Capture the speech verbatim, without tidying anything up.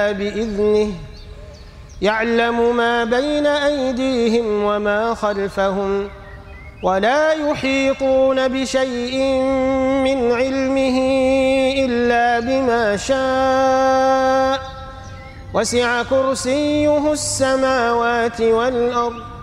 بإذنه يعلم ما بين أيديهم وما خلفهم ولا يحيطون بشيء من علمه إلا بما شاء وسع كرسيه السماوات والأرض